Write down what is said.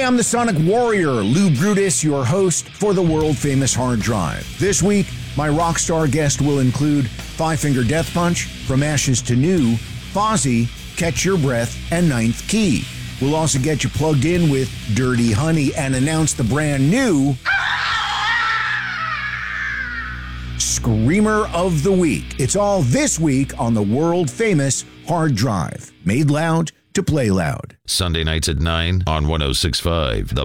Hey, I'm the Sonic Warrior, Lou Brutus, your host for the world-famous Hard Drive. This week, my rock star guest will include Five Finger Death Punch, From Ashes to New, Fozzy, Catch Your Breath, and Ninth Key. We'll also get you plugged in with Dirty Honey and announce the brand new Screamer of the Week. It's all this week on the world-famous Hard Drive. Made loud to play loud. Sunday nights at 9 on 106.5. The